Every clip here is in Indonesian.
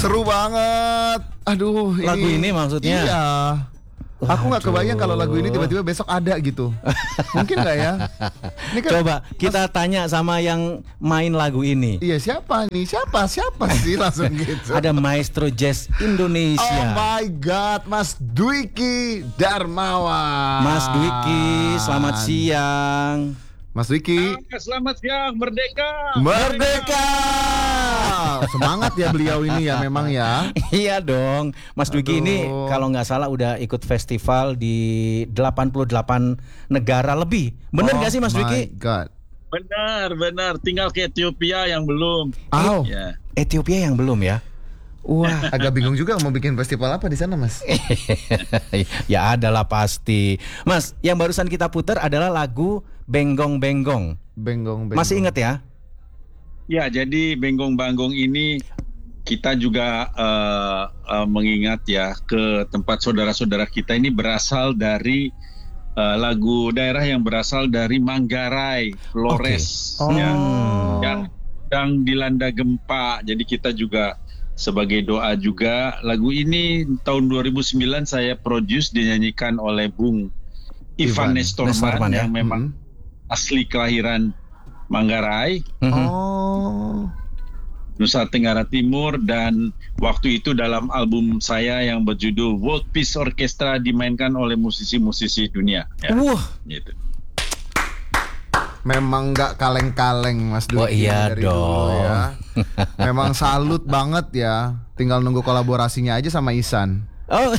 Seru banget. Aduh, Lagu ini maksudnya? Iya. Aku nggak kebayang kalau lagu ini tiba-tiba besok ada gitu. Mungkin nggak ya? Ini kan Coba kita tanya sama yang main lagu ini. Iya, siapa nih? Siapa sih langsung gitu. Ada Maestro Jazz Indonesia. Oh my God, Mas Dwiki Darmawan. Mas Dwiki, selamat siang. Mas Dwiki. Selamat siang, merdeka. Merdeka. Semangat ya beliau ini ya memang ya. Iya dong. Mas Dwiki ini kalau nggak salah udah ikut festival di 88 negara lebih. Bener nggak sih Mas Dwiki? Oh my God. Benar. Tinggal ke Ethiopia yang belum. Oh. Ya. Ethiopia yang belum ya? Wah, agak bingung juga mau bikin festival apa di sana, Mas. Ya adalah pasti. Mas, yang barusan kita putar adalah lagu Benggong Benggong. Benggong. Masih ingat ya? Ya, jadi Benggong Banggong ini kita juga mengingat ya ke tempat saudara-saudara kita ini berasal dari lagu daerah yang berasal dari Manggarai, Flores, Okay. yang dilanda gempa. Jadi kita juga sebagai doa juga, lagu ini tahun 2009 saya produce, dinyanyikan oleh Bung Ivan Nestorman yang memang asli kelahiran Manggarai, Nusa Tenggara Timur, dan waktu itu dalam album saya yang berjudul World Peace Orchestra dimainkan oleh musisi-musisi dunia. Ya, gitu. Memang nggak kaleng-kaleng Mas Dwiki. Oh iya dari dong. Dulu ya. Memang salut banget ya. Tinggal nunggu kolaborasinya aja sama Isan. Oh.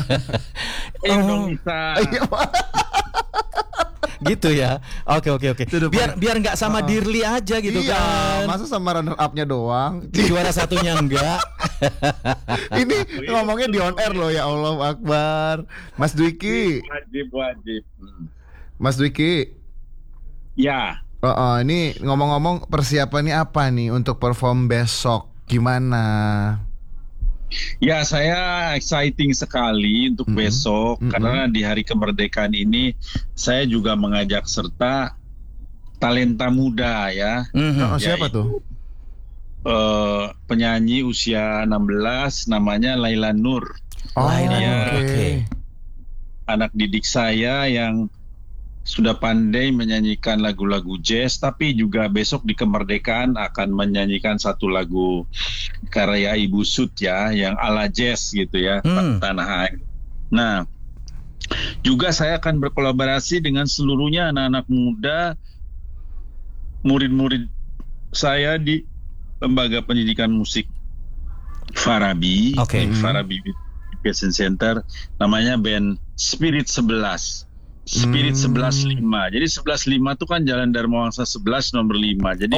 Gitu ya. Oke. Biar nggak sama Dirli aja gitu kan. Masa sama runner up-nya doang. Juara satunya enggak. Ini ngomongnya di on air loh, ya Allah Akbar. Mas Dwiki. Wajib. Mas Dwiki. Ya. Ini ngomong-ngomong persiapannya apa nih untuk perform besok? Gimana? Ya, saya exciting sekali untuk besok karena di hari kemerdekaan ini saya juga mengajak serta talenta muda ya. Siapa tuh? Penyanyi usia 16 namanya Laila Nur. Laila Nur. Oke. Anak didik saya yang sudah pandai menyanyikan lagu-lagu jazz, tapi juga besok di kemerdekaan akan menyanyikan satu lagu karya Ibu Sut ya, yang ala jazz gitu ya, Tanah Air. Nah, juga saya akan berkolaborasi dengan seluruhnya anak-anak muda, murid-murid saya di Lembaga Pendidikan Musik Farabi, Farabi Education Center, namanya band Spirit 11. Spirit 11.5. Jadi 11.5 itu kan Jalan Dharma Wangsa 11 nomor 5. Jadi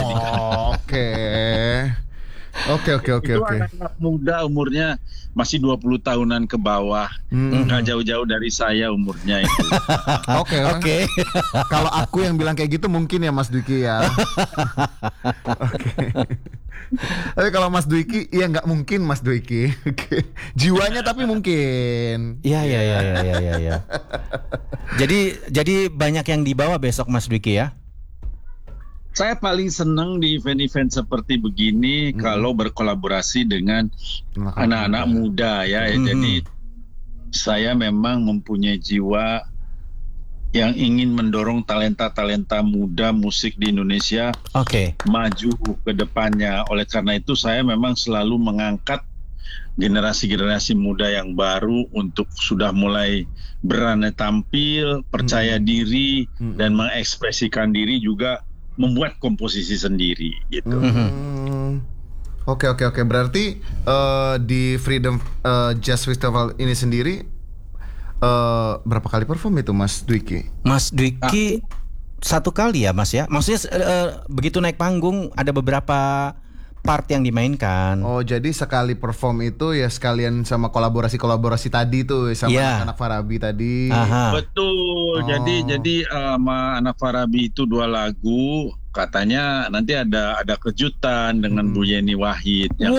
Oke. Anak muda umurnya masih 20 tahunan ke bawah. Nggak jauh-jauh dari saya umurnya itu. Oke. Kalau aku yang bilang kayak gitu mungkin ya Mas Dwiki ya. Oke. Tapi kalau Mas Dwiki, ya nggak mungkin Mas Dwiki. Jiwanya tapi mungkin. Iya. Jadi banyak yang dibawa besok Mas Dwiki ya? Saya paling senang di event-event seperti begini kalau berkolaborasi dengan anak-anak muda ya. Jadi saya memang mempunyai jiwa yang ingin mendorong talenta-talenta muda musik di Indonesia maju ke depannya. Oleh karena itu saya memang selalu mengangkat generasi-generasi muda yang baru untuk sudah mulai berani tampil, percaya diri, dan mengekspresikan diri, juga membuat komposisi sendiri gitu. Oke. Berarti di Freedom Jazz Festival ini sendiri berapa kali perform itu Mas Dwiki? Mas Dwiki satu kali ya Mas ya? Maksudnya begitu naik panggung ada beberapa part yang dimainkan. Oh, jadi sekali perform itu ya sekalian sama kolaborasi tadi tuh sama anak Farabi tadi. Betul. Jadi sama anak Farabi itu 2 lagu. Katanya nanti ada kejutan dengan Bu Yeni Wahid yang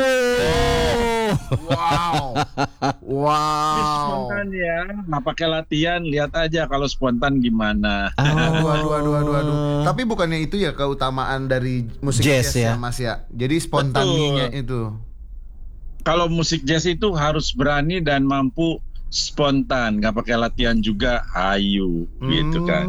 Wow. Spontan ya, nggak pakai latihan, lihat aja kalau spontan gimana. Aduh. Tapi bukannya itu ya keutamaan dari musik jazz ya Mas ya. Jadi spontannya itu. kalau musik jazz itu harus berani dan mampu spontan, nggak pakai latihan juga, ayu gitu kan.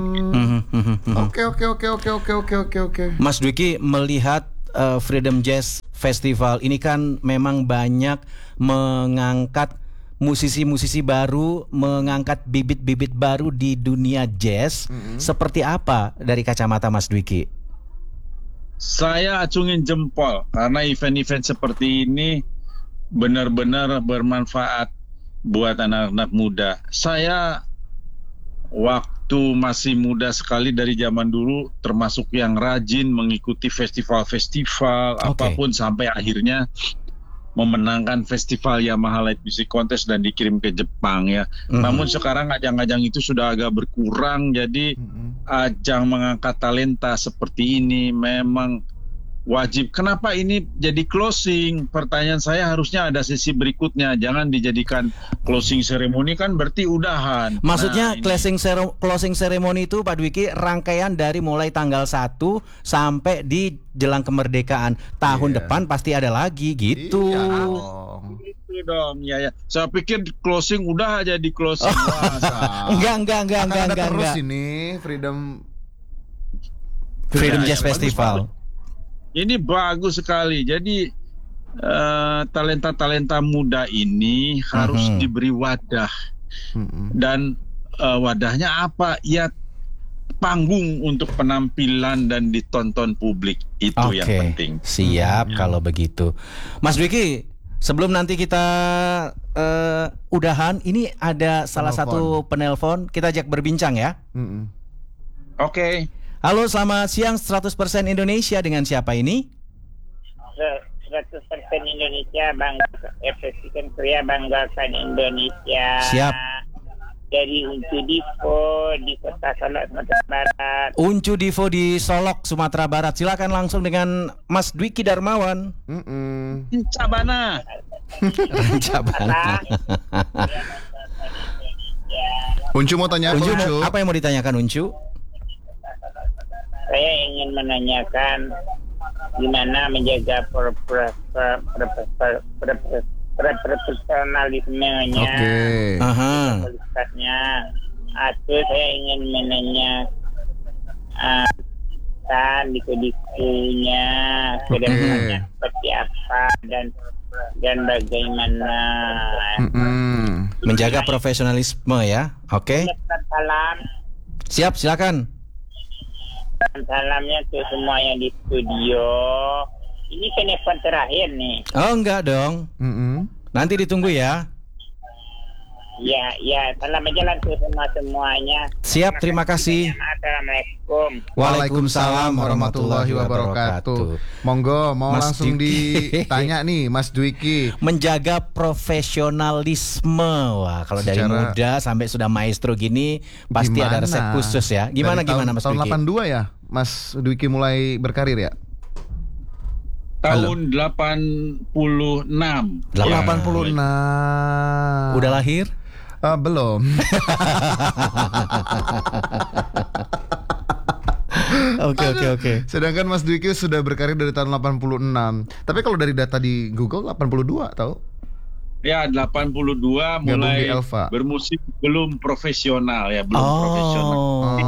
Oke. Mas Dwiki melihat Freedom Jazz Festival ini kan memang banyak mengangkat musisi-musisi baru, mengangkat bibit-bibit baru di dunia jazz. Seperti apa dari kacamata Mas Dwiki? Saya acungin jempol karena event-event seperti ini benar-benar bermanfaat buat anak-anak muda. Saya waktu masih muda sekali dari zaman dulu termasuk yang rajin mengikuti festival-festival apapun sampai akhirnya memenangkan festival Yamaha Light Music Contest dan dikirim ke Jepang ya. Namun sekarang ajang-ajang itu sudah agak berkurang, jadi ajang mengangkat talenta seperti ini memang wajib. Kenapa ini jadi closing? Pertanyaan saya, harusnya ada sesi berikutnya. Jangan dijadikan closing ceremony, kan berarti udahan. Maksudnya closing ceremony itu Pak Dwiki rangkaian dari mulai tanggal 1 sampai di jelang kemerdekaan. Tahun depan pasti ada lagi gitu. Gitu dong. Ya. Saya pikir closing udah jadi closing. Enggak. Terus ini Freedom Jazz Festival. Ini bagus sekali. Jadi talenta-talenta muda ini harus diberi wadah. Dan wadahnya apa? Ya panggung untuk penampilan dan ditonton publik. Itu yang penting. Siap kalau begitu. Mas Dwiki, sebelum nanti kita udahan, ini ada salah satu penelpon, kita ajak berbincang ya. Oke. Halo, selamat siang 100% Indonesia, dengan siapa ini? 100% Indonesia, bangga Presiden Korea, banggakan Indonesia. Siap. Dari Uncu Divo di Kota Solok, Sumatera Barat. Uncu Divo di Solok, Sumatera Barat. Silakan langsung dengan Mas Dwiki Darmawan. Cabana. Uncu mau tanya apa, Uncu? Apa yang mau ditanyakan, Uncu? Saya ingin menanyakan gimana menjaga profesionalismenya, kualitasnya. Atau saya ingin menanyakan dikunya ke depannya seperti apa dan bagaimana. Menjaga profesionalisme ya. Oke. Salam. Siap, silakan. Salamnya ke semua yang di studio. Ini telepon terakhir nih. Oh, enggak dong. Nanti ditunggu ya. Ya, salam jalan ke semuanya. Siap, terima kasih. Assalamualaikum. Waalaikumsalam warahmatullahi wabarakatuh. Monggo, mau Mas langsung Dwiki. ditanya nih Mas Dwiki. Menjaga profesionalisme. Wah, kalau dari muda sampai sudah maestro gini pasti ada resep khusus ya. Gimana Mas tahun Dwiki? Tahun 82 ya Mas Dwiki mulai berkarir ya? Tahun 86. 86. Udah lahir? Belum. Oke. Sedangkan Mas Dwiki sudah berkarir dari tahun 86. Tapi kalau dari data di Google 82 tahu? Ya, 82 mulai bermusik belum profesional ya, profesional.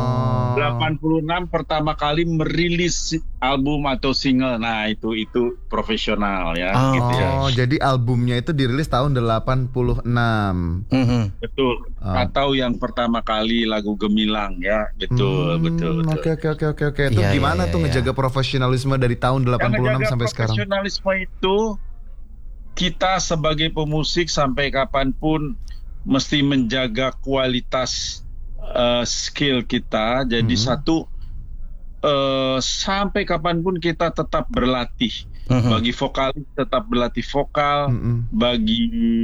86 pertama kali merilis album atau single. Nah, itu profesional ya, gitu ya. Jadi albumnya itu dirilis tahun 86. Betul. Atau yang pertama kali lagu Gemilang ya, betul. Oke. Itu gimana tuh ngejaga profesionalisme dari tahun 86 sampai sekarang? Profesionalisme itu kita sebagai pemusik sampai kapanpun mesti menjaga kualitas skill kita. Jadi sampai kapanpun kita tetap berlatih. Bagi vokalis tetap berlatih vokal. Bagi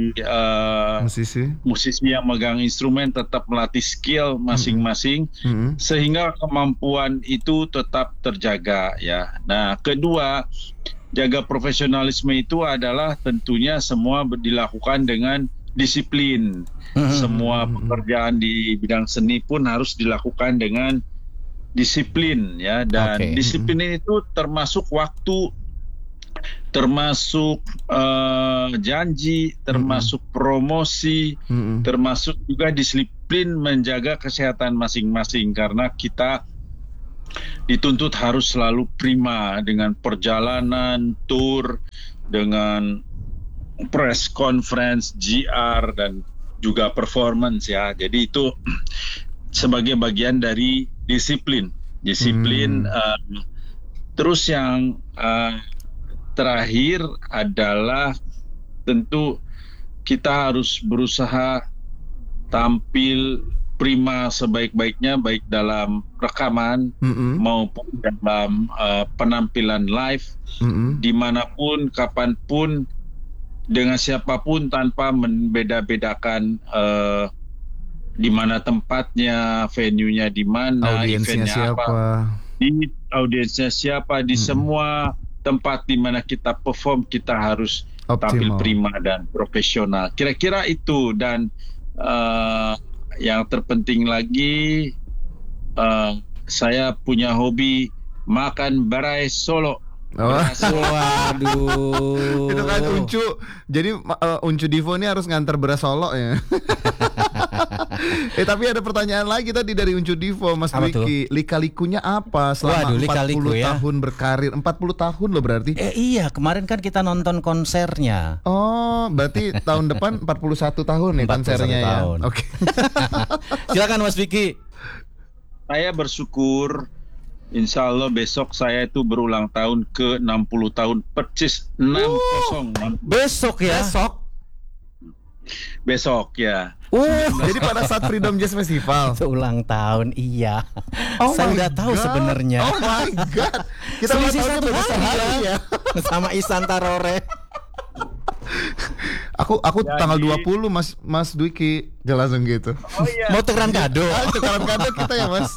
musisi yang megang instrumen tetap melatih skill masing-masing. Sehingga kemampuan itu tetap terjaga ya. Nah, kedua, jaga profesionalisme itu adalah tentunya semua dilakukan dengan disiplin. Semua pekerjaan di bidang seni pun harus dilakukan dengan disiplin ya, dan disiplin itu termasuk waktu termasuk janji, termasuk promosi, termasuk juga disiplin menjaga kesehatan masing-masing, karena kita dituntut harus selalu prima dengan perjalanan, tour, dengan press conference, GR, dan juga performance ya. Jadi itu sebagai bagian dari disiplin. Terus yang terakhir adalah tentu kita harus berusaha tampil prima sebaik-baiknya, baik dalam rekaman maupun dalam penampilan live, dimanapun, kapanpun, dengan siapapun, tanpa membeda-bedakan di mana tempatnya, venue-nya di mana, audiensnya siapa, audiensnya siapa, di semua tempat di mana kita perform kita harus tampil prima dan profesional. Kira-kira itu. Dan yang terpenting lagi, saya punya hobi makan barai Solo. Waduh. Itu kan Uncu. Jadi Uncu Divo ini harus nganter beras Solo ya. Tapi ada pertanyaan lagi tadi dari Uncu Divo, Mas Dwiki. Lika-likunya apa selama 40 tahun berkarir? 40 tahun loh berarti. Iya, kemarin kan kita nonton konsernya. Oh, berarti tahun depan 41 tahun ya konsernya ya. Oke. Silakan Mas Dwiki. Saya bersyukur, insya Allah besok saya itu berulang tahun ke 60 tahun persis. 60. Besok ya? Besok ya. Jadi pada saat Freedom Jazz Festival itu ulang tahun, iya. Saya udah tahu sebenarnya. Oh my god. Kita selisih tahu 1 hari ya. Sama Ihsan Tarore. Aku tanggal 20 Mas Dwiki, langsung gitu. Oh iya. Mau tukeran kado. Tukeran kado kita ya Mas.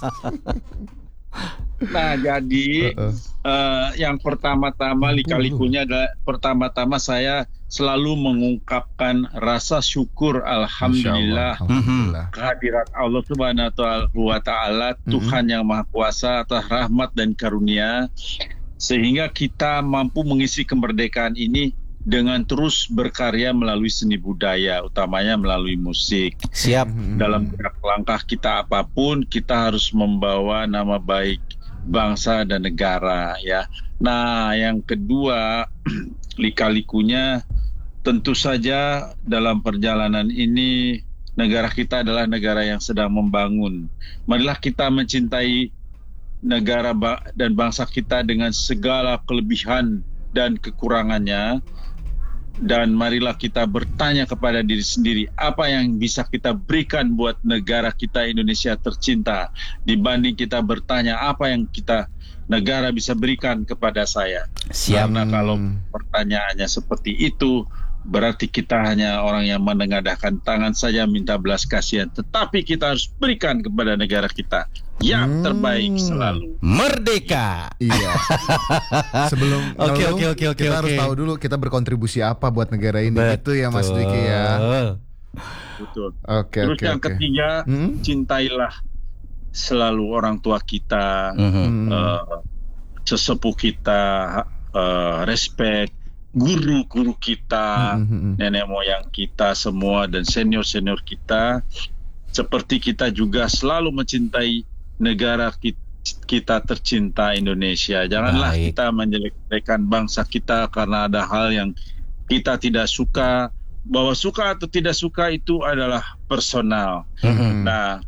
Nah, jadi yang pertama-tama, lika-likunya adalah pertama-tama saya selalu mengungkapkan rasa syukur, alhamdulillah, kehadirat Allah Subhanahu wa Ta'ala, Tuhan yang Maha Kuasa, atas rahmat dan karunia, sehingga kita mampu mengisi kemerdekaan ini dengan terus berkarya melalui seni budaya, utamanya melalui musik. Siap. Dalam gerak langkah kita apapun, kita harus membawa nama baik bangsa dan negara ya. Nah, yang kedua, lika-likunya tentu saja dalam perjalanan ini negara kita adalah negara yang sedang membangun. Marilah kita mencintai negara dan bangsa kita dengan segala kelebihan dan kekurangannya. Dan marilah kita bertanya kepada diri sendiri, apa yang bisa kita berikan buat negara kita Indonesia tercinta, dibanding kita bertanya apa yang negara bisa berikan kepada saya. Siap. Karena kalau pertanyaannya seperti itu, berarti kita hanya orang yang menengadahkan tangan saja minta belas kasihan. Tetapi kita harus berikan kepada negara kita yang terbaik selalu. Merdeka. Iya. Sebelum Oke. kita harus tahu dulu kita berkontribusi apa buat negara ini. Itu ya Mas Dwiki ya. Betul. Terus yang ketiga, cintailah selalu orang tua kita, sesepuh kita, respect guru-guru kita, nenek moyang kita semua, dan senior-senior kita. Seperti kita juga selalu mencintai negara kita tercinta Indonesia. Janganlah kita menjelek-jelekan bangsa kita karena ada hal yang kita tidak suka. Bahwa suka atau tidak suka itu adalah personal. Nah,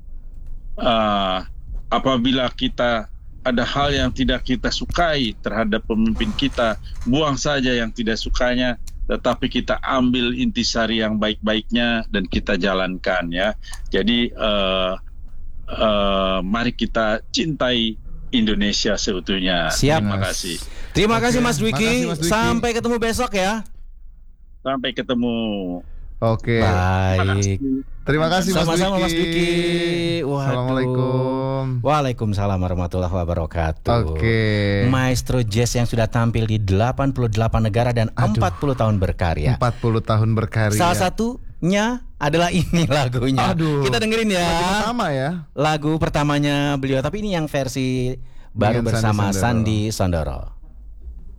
apabila kita ada hal yang tidak kita sukai terhadap pemimpin kita, buang saja yang tidak sukanya, tetapi kita ambil intisari yang baik-baiknya dan kita jalankan ya. Jadi mari kita cintai Indonesia seutuhnya. Siap. Terima kasih. Terima kasih Mas Dwiki. Mas Dwiki. Sampai ketemu besok ya. Sampai ketemu. Oke. Baik. Terima kasih Mas Dwiki. Sama-sama Mas Dwiki. Waduh. Assalamualaikum. Waalaikumsalam warahmatullahi wabarakatuh. Oke. Maestro jazz yang sudah tampil di 88 negara dan 40 tahun berkarya. 40 tahun berkarya. Salah satunya adalah ini lagunya. Aduh. Kita dengerin ya. Lagu pertama ya. Lagu pertamanya beliau, tapi ini yang versi baru Dengan bersama Sandi Sandi Sondoro.